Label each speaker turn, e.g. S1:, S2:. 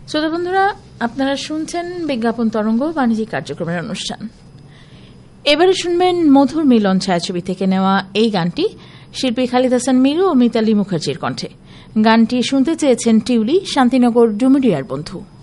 S1: শ্রোতা বন্ধুরা, আপনারা শুনছেন বিজ্ঞাপন তরঙ্গ বাণিজ্যিক কার্যক্রমের অনুষ্ঠান। এবারে শুনবেন মধুর মিলন ছায়াছবি থেকে নেওয়া এই গানটি শিল্পী খালিদ হাসান মিরু ও মিতালি মুখার্জির কণ্ঠে। গানটি শুনতে চেয়েছেন টিউলি, শান্তিনগর ডুমুরিয়ার বন্ধু।